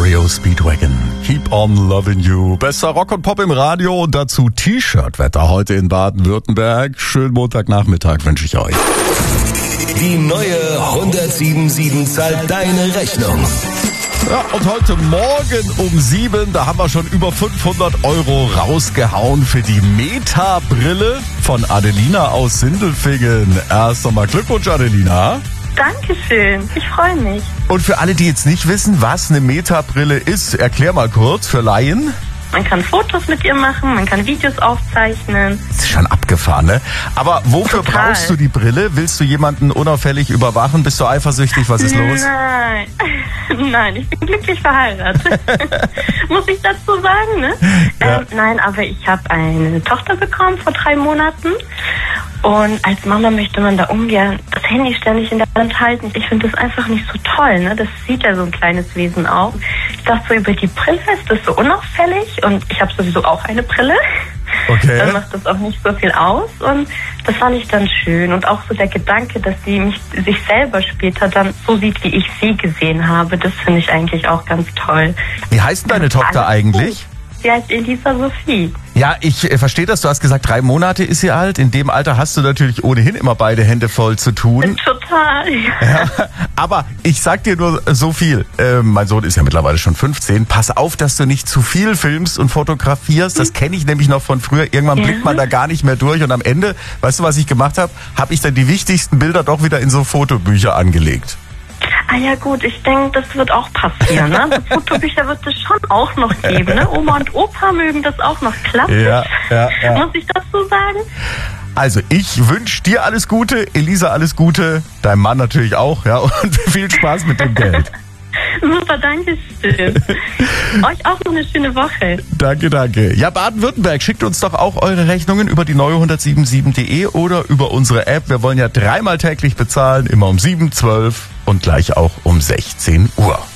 REO Speedwagon. Keep on loving you. Bester Rock und Pop im Radio und dazu T-Shirt-Wetter heute in Baden-Württemberg. Schönen Montagnachmittag wünsche ich euch. Die neue 107.7 zahlt deine Rechnung. Ja, und heute Morgen um 7, da haben wir schon über 500 € rausgehauen für die Meta-Brille von Adelina aus Sindelfingen. Erst einmal Glückwunsch, Adelina. Dankeschön, ich freue mich. Und für alle, die jetzt nicht wissen, was eine Meta-Brille ist, erklär mal kurz für Laien. Man kann Fotos mit ihr machen, man kann Videos aufzeichnen. Das ist schon abgefahren, ne? Aber wofür brauchst du die Brille? Willst du jemanden unauffällig überwachen? Bist du eifersüchtig? Was ist los? Nein, ich bin glücklich verheiratet. Muss ich dazu sagen, ne? Ja. Nein, aber ich habe eine Tochter bekommen vor 3 Monaten. Und als Mama möchte man da ungern das Handy ständig in der Hand halten. Ich finde das einfach nicht so toll, ne? Das sieht ja so ein kleines Wesen auch. Ich dachte so, über die Brille ist das so unauffällig und ich habe sowieso auch eine Brille. Okay. Dann macht das auch nicht so viel aus und das fand ich dann schön. Und auch so der Gedanke, dass sie sich selber später dann so sieht, wie ich sie gesehen habe, das finde ich eigentlich auch ganz toll. Wie heißt denn deine Tochter eigentlich? Sie heißt Elisa Sophie. Ja, ich verstehe das. Du hast gesagt, 3 Monate ist sie alt. In dem Alter hast du natürlich ohnehin immer beide Hände voll zu tun. Total. Ja, aber ich sag dir nur so viel. Mein Sohn ist ja mittlerweile schon 15. Pass auf, dass du nicht zu viel filmst und fotografierst. Das kenne ich nämlich noch von früher. Irgendwann blickt man da gar nicht mehr durch. Und am Ende, weißt du, was ich gemacht habe? Habe ich dann die wichtigsten Bilder doch wieder in so Fotobücher angelegt. Ah ja gut, ich denke, das wird auch passieren. Ne? So Fotobücher wird es schon auch noch geben. Ne? Oma und Opa mögen das auch noch klappen. Ja. Muss ich dazu sagen? Also ich wünsche dir alles Gute, Elisa alles Gute, deinem Mann natürlich auch, ja, und viel Spaß mit dem Geld. Super, danke schön. Euch auch noch eine schöne Woche. Danke. Ja, Baden-Württemberg, schickt uns doch auch eure Rechnungen über die neue 107.7.de oder über unsere App. Wir wollen ja 3-mal täglich bezahlen, immer um 7, 12 und gleich auch um 16 Uhr.